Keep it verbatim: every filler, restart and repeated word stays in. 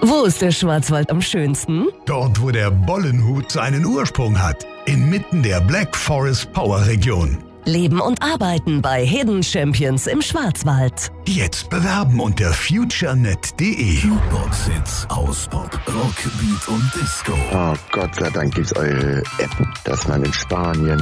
Wo ist der Schwarzwald am schönsten? Dort, wo der Bollenhut seinen Ursprung hat. Inmitten der Black Forest Power Region. Leben und arbeiten bei Hidden Champions im Schwarzwald. Jetzt bewerben unter futurenet punkt de. Jukebox-Hits aus Pop, Rock, Beat und Disco. Oh, Gott sei Dank gibt's eure App, dass man in Spanien